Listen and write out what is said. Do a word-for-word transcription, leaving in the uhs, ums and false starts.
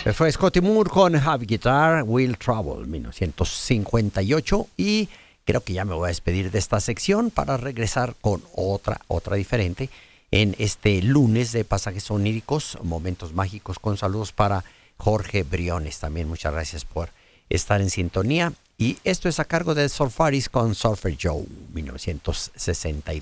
Fue Scotty Moore con Have Guitar, Will Travel, mil novecientos cincuenta y ocho. Y creo que ya me voy a despedir de esta sección para regresar con otra, otra diferente en este lunes de Pasajes Oníricos, Momentos Mágicos, con saludos para Jorge Briones. También muchas gracias por estar en sintonía. Y esto es a cargo de Surfaris con Surfer Joe, mil novecientos sesenta y dos.